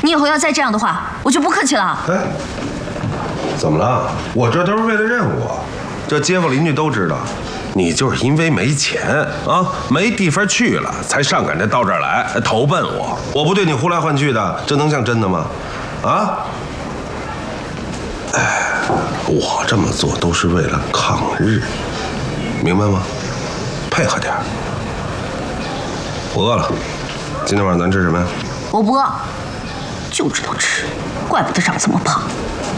你以后要再这样的话，我就不客气了。 哎，怎么了？我这都是为了任务，这街坊邻居都知道，你就是因为没钱啊，没地方去了，才上赶着到这儿来投奔我。我不对你呼来唤去的，这能像真的吗？啊？哎，我这么做都是为了抗日，明白吗？配合点儿。我饿了，今天晚上咱吃什么呀？ 我不饿，就知道吃，怪不得长这么胖。